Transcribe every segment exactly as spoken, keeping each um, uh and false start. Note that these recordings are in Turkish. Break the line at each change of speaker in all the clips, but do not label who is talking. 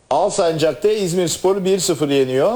Alsancak'ta İzmirspor'u bir sıfır yeniyor.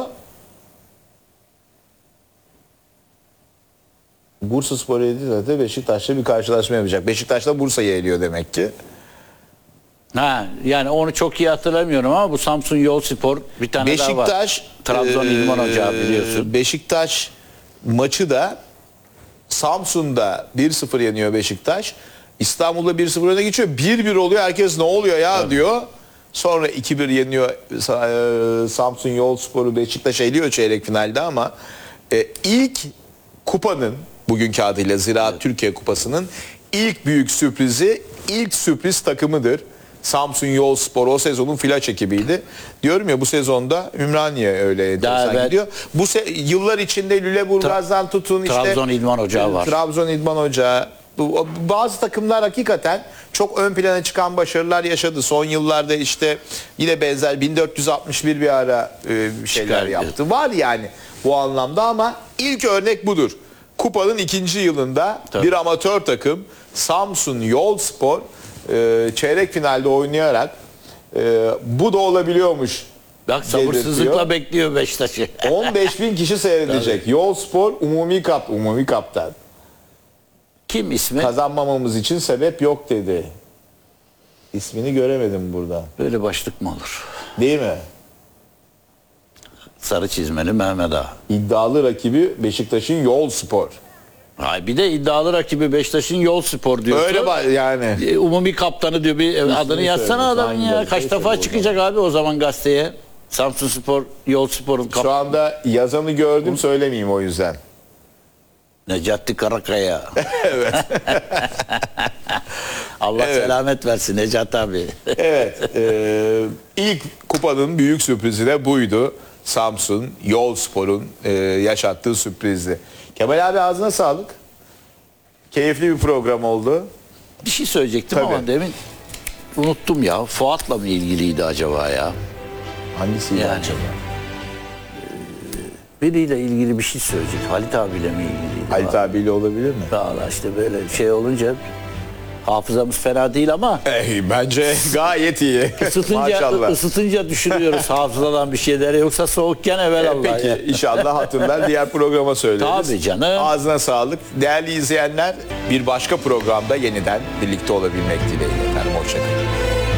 Bursaspor yediğinde de Beşiktaş'la bir karşılaşma yapacak. Beşiktaş'la Bursa'yı eliyor demek ki.
Ha, yani onu çok iyi hatırlamıyorum ama bu Samsun Yolspor bir tane daha var.
Beşiktaş
Trabzon
e,
İlman Ocağı biliyorsun.
Beşiktaş maçı da Samsun'da bir sıfır yeniyor Beşiktaş. İstanbul'da bir sıfır öne geçiyor. bir bir oluyor. Herkes ne oluyor ya evet. diyor. Sonra iki bir yeniyor Samsun Yolspor'u, Beşiktaş eliyor çeyrek finalde ama e, ilk kupanın, bugünkü adıyla Ziraat evet. Türkiye Kupası'nın ilk büyük sürprizi, ilk sürpriz takımıdır. Samsun Yolspor o sezonun flaş ekibiydi. Diyorum ya bu sezonda Ümraniye öyle enteresan gidiyor. Bu yıllar içinde Lüleburgaz'dan Tra tutun işte
Trabzon İdman Ocağı var.
Trabzon İdman Ocağı. Bu, bazı takımlar hakikaten çok ön plana çıkan başarılar yaşadı. Son yıllarda işte yine benzer bin dört yüz altmış bir bir ara e, şeyler Çıkar, yaptı. Evet. Var yani bu anlamda ama ilk örnek budur. Kupanın ikinci yılında Tabii. bir amatör takım Samsun Yolspor e, çeyrek finalde oynayarak e, bu da olabiliyormuş.
Bak sabırsızlıkla bekliyor Beşiktaş'ı.
on beş bin kişi seyredecek. Tabii. Yolspor Umumi Kap, Umumi Kap'tan.
Kim ismi?
Kazanmamamız için sebep yok dedi. İsmini göremedim burada.
Böyle başlık mı olur?
Değil mi?
Sarı çizmeli Mehmet Ağa.
İddialı rakibi Beşiktaş'ın Yolspor.
Ay bir de iddialı rakibi Beşiktaş'ın Yolspor diyorsun.
Öyle yani.
Umumi kaptanı diyor, bir İsmini adını yazsana adamın ya. Kaç defa çıkacak oradan. Abi o zaman gazeteye. Samsunspor, Yolspor'un kaptanı.
Şu anda yazanı gördüm, söylemeyeyim o yüzden.
Necati Karakaya.
Evet.
Allah
evet.
selamet versin Necati abi.
Evet. E, ilk kupanın büyük sürprizi de buydu. Samsun Yolspor'un e, yaşattığı sürprizdi. Kemal abi ağzına sağlık. Keyifli bir program oldu.
Bir şey söyleyecektim Tabii. ama demin unuttum ya. Fuat'la mı ilgiliydi acaba ya?
Hangisiydi
yani,
acaba?
Biriyle ilgili bir şey söyleyecek. Halit abiyle mi ilgiliydi?
Halit abiyle olabilir mi?
Valla işte böyle şey olunca hafızamız fena değil ama
Ey, bence gayet iyi.
Isıtınca, ısıtınca düşürüyoruz hafızadan bir şeyleri. Yoksa soğukken evvelallah.
E, peki
ya.
inşallah hatırlar diğer programa söyleriz.
Tabii canım.
Ağzına sağlık. Değerli izleyenler, bir başka programda yeniden birlikte olabilmek dileğiyle efendim. Hoşçakalın.